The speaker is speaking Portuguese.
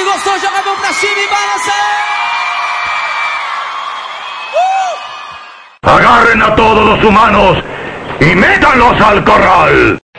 gostou, joga a mão pra cima e balança! Agarren a todos los humanos y métanlos al corral.